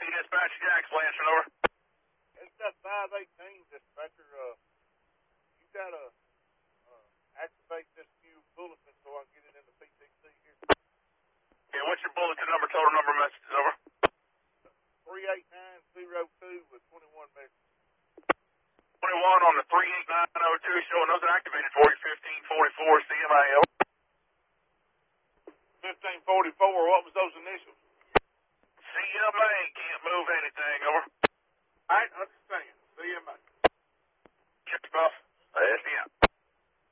Dispatch Jack's Lansing, over. It's that 518, dispatcher. You gotta activate this new bulletin so I can get it in the PTC here. Yeah, what's your bulletin number, total number of messages, over? 38902 with 21 messages. 21 on the 38902, showing those are activated for you, 1544 CMIL. 1544, what was those